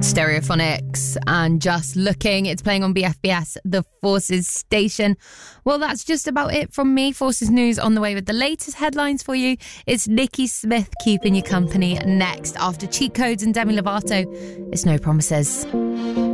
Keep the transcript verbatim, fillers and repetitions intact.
Stereophonics and Just Looking. It's playing on B F B S, the Forces station. Well, that's just about it from me. Forces News on the way with the latest headlines for you. It's Nikki Smith keeping you company next. After Cheat Codes and Demi Lovato, it's No Promises.